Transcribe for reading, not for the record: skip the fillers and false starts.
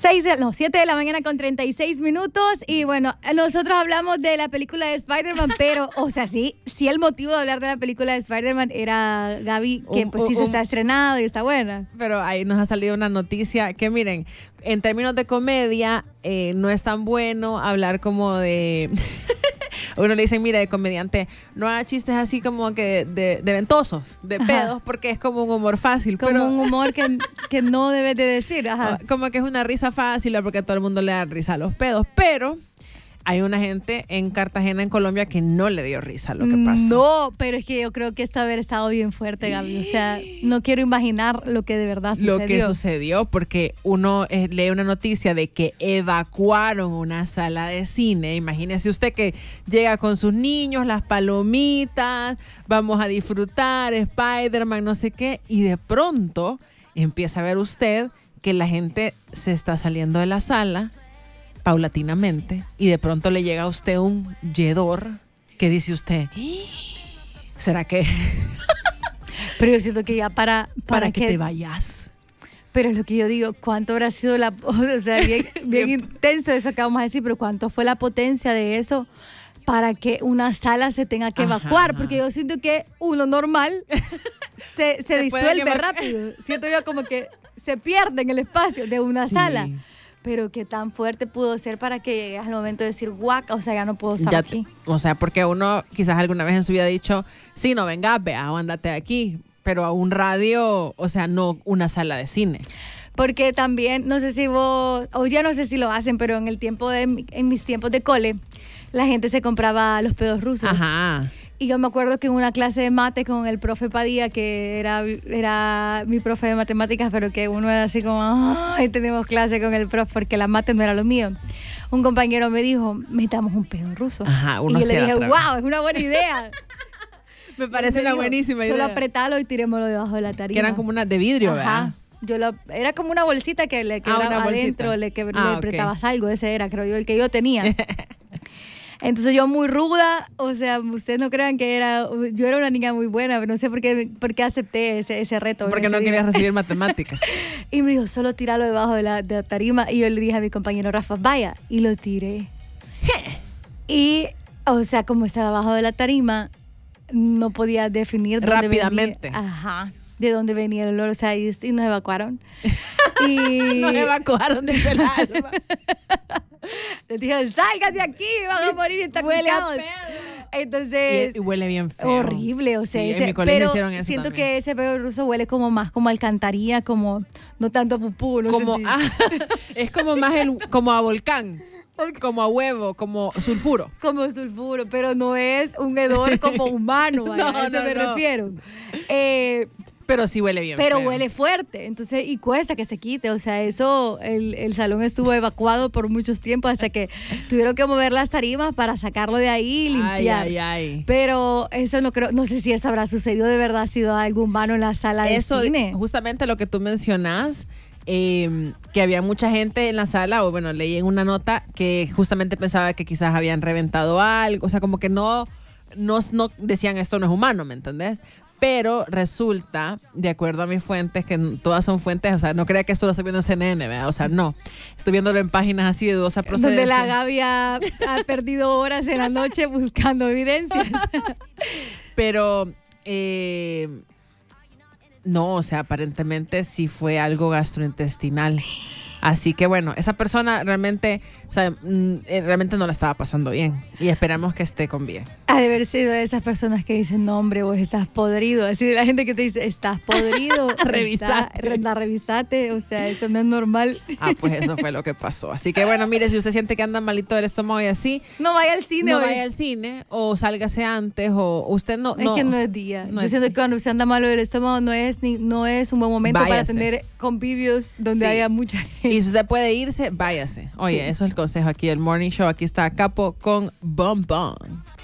7 de la mañana con 36 minutos. Y bueno, nosotros hablamos de la película de Spider-Man, pero, o sea, sí el motivo de hablar de la película de Spider-Man era Gaby, que pues sí se está estrenado y está buena. Pero ahí nos ha salido una noticia que, miren, en términos de comedia, no es tan bueno hablar como de... Uno le dice, mira, de comediante, no haga chistes así como que de ventosos, de pedos, porque es como un humor fácil. Como pero, un humor que no debes de decir. Ajá. Como que es una risa fácil, porque a todo el mundo le da risa a los pedos. Pero hay una gente en Cartagena, en Colombia, que no le dio risa a lo que pasó. No, pero es que yo creo que esto haber estado bien fuerte, Gaby. O sea, no quiero imaginar lo que de verdad sucedió. Lo que sucedió, porque uno lee una noticia de que evacuaron una sala de cine. Imagínese usted que llega con sus niños, las palomitas, vamos a disfrutar, Spider-Man, no sé qué, y de pronto empieza a ver usted que la gente se está saliendo de la sala paulatinamente, y de pronto le llega a usted un yedor que dice usted, ¿será que? Pero yo siento que ya para que te vayas. Pero es lo que yo digo, ¿cuánto habrá sido o sea, bien intenso eso que vamos a decir, pero cuánto fue la potencia de eso para que una sala se tenga que evacuar? Porque yo siento que uno normal se disuelve rápido. Siento yo como que se pierde en el espacio de una sala. Pero qué tan fuerte pudo ser para que llegues al momento de decir, guac, o sea, ya no puedo estar aquí. O sea, porque uno quizás alguna vez en su vida ha dicho, sí, no vengas, vea, o andate aquí, pero a un radio, o sea, no una sala de cine. Porque también, no sé si vos, o ya no sé si lo hacen, pero en mis tiempos de cole, la gente se compraba los pedos rusos. Ajá. Y yo me acuerdo que en una clase de mate con el profe Padilla, que era mi profe de matemáticas, pero que uno era así como, ay, tenemos clase con el profe, porque la mate no era lo mío. Un compañero me dijo, metamos un pedo ruso. Ajá, y yo le dije, wow, es una buena idea. Me parece una buenísima idea. Solo apretalo y tirémoslo debajo de la tarima. Que eran como unas de vidrio, ¿verdad? Era como una bolsita que le quedaba adentro, le apretabas algo, ese era, creo yo, el que yo tenía. Entonces yo muy ruda, o sea, ustedes no crean que yo era una niña muy buena, pero no sé por qué acepté ese reto. Porque no querías recibir matemáticas. Y me dijo, solo tíralo debajo de la tarima. Y yo le dije a mi compañero Rafa, vaya, y lo tiré. Y, o sea, como estaba abajo de la tarima, no podía definir dónde rápidamente. De dónde venía el olor, o sea, y nos evacuaron. Nos evacuaron desde el alma. Les dijeron, salgan de aquí, van a morir intoxicados. Huele a pedo. Entonces, y huele bien feo. Horrible, o sea, en mi colegio pero hicieron eso siento también. Que ese pedo ruso huele como más como a alcantarilla, como no tanto a pupú, no como es como más como a volcán. Como a huevo, como sulfuro. Como sulfuro, pero no es un hedor como humano, a eso me refiero. Pero sí huele bien. Pero feo. Huele fuerte, entonces, y cuesta que se quite. O sea, eso, el salón estuvo evacuado por muchos tiempos hasta que tuvieron que mover las tarimas para sacarlo de ahí y limpiar. Ay. Pero eso no sé si eso habrá sucedido de verdad, ha sido algo humano en la sala de cine. Justamente lo que tú mencionas, que había mucha gente en la sala, o bueno, leí en una nota que justamente pensaba que quizás habían reventado algo, o sea, como que no decían esto no es humano, ¿me entendés? Pero resulta, de acuerdo a mis fuentes, que todas son fuentes, o sea, no crea que esto lo estoy viendo en CNN, ¿verdad? O sea, no. Estoy viéndolo en páginas así de dudosa procedencia. Donde la Gaby ha perdido horas en la noche buscando evidencias. Pero, no, o sea, aparentemente sí fue algo gastrointestinal. Así que bueno, esa persona realmente, o sea, realmente no la estaba pasando bien y esperamos que esté con bien. Ha de haber sido de esas personas que dicen, no hombre, vos estás podrido. Así de la gente que te dice, estás podrido. Revisate, o sea, eso no es normal. Pues eso fue lo que pasó. Así que bueno, mire, si usted siente que anda malito del estómago y así, no vaya al cine. No vaya al cine o sálgase antes o usted no. Es que no es día. Yo siento que cuando se anda malo del estómago no es un buen momento para tener convivios donde haya mucha gente. Y si usted puede irse, váyase. Oye, eso es el consejo aquí del Morning Show. Aquí está Capo con Bon Bon.